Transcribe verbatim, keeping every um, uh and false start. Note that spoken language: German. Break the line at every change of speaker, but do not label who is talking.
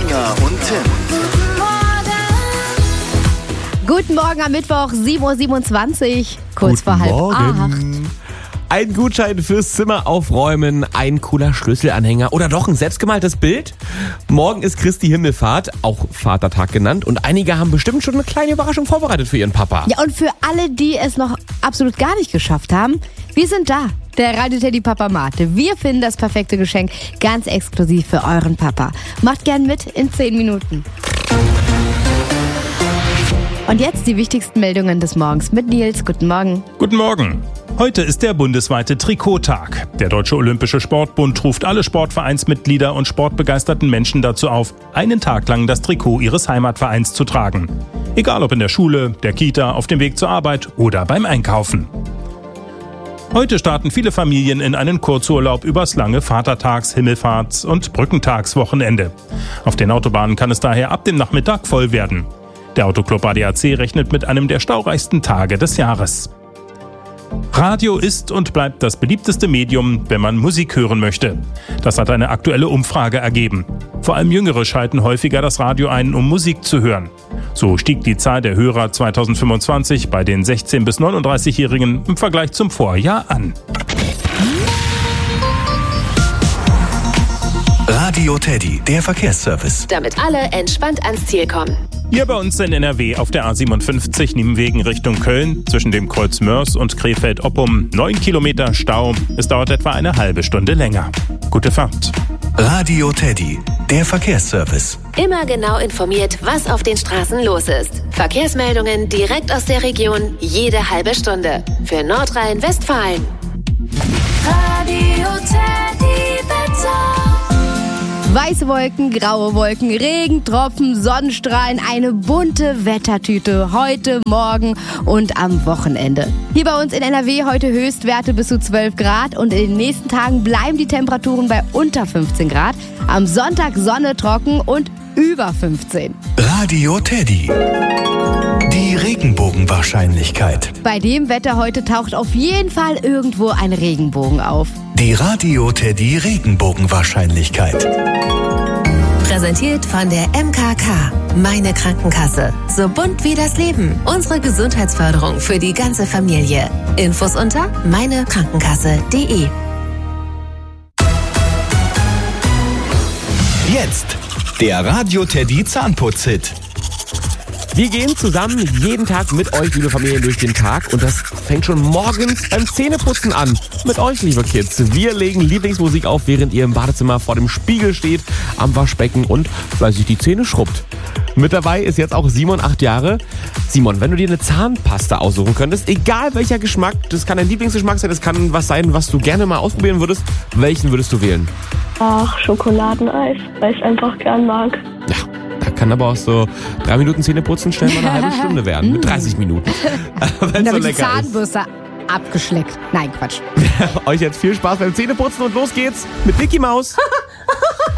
Anhänger und Tim.
Guten Morgen am Mittwoch, sieben Uhr siebenundzwanzig, kurz
Guten
vor halb
Morgen.
acht.
Ein Gutschein fürs Zimmer aufräumen, ein cooler Schlüsselanhänger oder doch ein selbstgemaltes Bild. Morgen ist Christi Himmelfahrt, auch Vatertag genannt, und einige haben bestimmt schon eine kleine Überraschung vorbereitet für ihren Papa.
Ja, und für alle, die es noch absolut gar nicht geschafft haben, wir sind da. Der Radio Teddy Papa Mate. Wir finden das perfekte Geschenk ganz exklusiv für euren Papa. Macht gern mit in zehn Minuten. Und jetzt die wichtigsten Meldungen des Morgens mit Nils. Guten Morgen.
Guten Morgen. Heute ist der bundesweite Trikottag. Der Deutsche Olympische Sportbund ruft alle Sportvereinsmitglieder und sportbegeisterten Menschen dazu auf, einen Tag lang das Trikot ihres Heimatvereins zu tragen. Egal ob in der Schule, der Kita, auf dem Weg zur Arbeit oder beim Einkaufen. Heute starten viele Familien in einen Kurzurlaub übers lange Vatertags-, Himmelfahrts- und Brückentagswochenende. Auf den Autobahnen kann es daher ab dem Nachmittag voll werden. Der Autoclub A D A C rechnet mit einem der staureichsten Tage des Jahres. Radio ist und bleibt das beliebteste Medium, wenn man Musik hören möchte. Das hat eine aktuelle Umfrage ergeben. Vor allem Jüngere schalten häufiger das Radio ein, um Musik zu hören. So stieg die Zahl der Hörer zweitausendfünfundzwanzig bei den sechzehn- bis neununddreißigjährigen im Vergleich zum Vorjahr an.
Radio Teddy, der Verkehrsservice.
Damit alle entspannt ans Ziel kommen.
Hier bei uns in N R W auf der A siebenundfünfzig Niemenwegen Richtung Köln zwischen dem Kreuz Mörs und Krefeld-Oppum neun Kilometer Stau. Es dauert etwa eine halbe Stunde länger. Gute Fahrt.
Radio Teddy, der Verkehrsservice.
Immer genau informiert, was auf den Straßen los ist. Verkehrsmeldungen direkt aus der Region, jede halbe Stunde. Für Nordrhein-Westfalen. Radio Teddy Wetter.
Weiße Wolken, graue Wolken, Regentropfen, Sonnenstrahlen, eine bunte Wettertüte heute, morgen und am Wochenende. Hier bei uns in N R W heute Höchstwerte bis zu zwölf Grad und in den nächsten Tagen bleiben die Temperaturen bei unter fünfzehn Grad. Am Sonntag Sonne, trocken und über fünfzehn.
Radio Teddy. Die Regenbogenwahrscheinlichkeit.
Bei dem Wetter heute taucht auf jeden Fall irgendwo ein Regenbogen auf.
Die Radio Teddy Regenbogenwahrscheinlichkeit.
Präsentiert von der M K K. Meine Krankenkasse. So bunt wie das Leben. Unsere Gesundheitsförderung für die ganze Familie. Infos unter meine krankenkasse punkt de.
Jetzt der Radio Teddy Zahnputz-Hit.
Wir gehen zusammen jeden Tag mit euch, liebe Familien, durch den Tag. Und das fängt schon morgens beim Zähneputzen an. Mit euch, liebe Kids. Wir legen Lieblingsmusik auf, während ihr im Badezimmer vor dem Spiegel steht, am Waschbecken und fleißig die Zähne schrubbt. Mit dabei ist jetzt auch Simon, acht Jahre. Simon, wenn du dir eine Zahnpasta aussuchen könntest, egal welcher Geschmack, das kann dein Lieblingsgeschmack sein, das kann was sein, was du gerne mal ausprobieren würdest, welchen würdest du wählen?
Ach, Schokoladeneis, weil ich es einfach gern mag.
Ja. Da kann aber auch so drei Minuten Zähneputzen schnell mal eine halbe Stunde werden. Mit dreißig Minuten. Wenn
Da
so
wird die
lecker
Zahnbürste abgeschleckt. Nein, Quatsch.
ist. Euch jetzt viel Spaß beim Zähneputzen und los geht's mit Mickey Maus.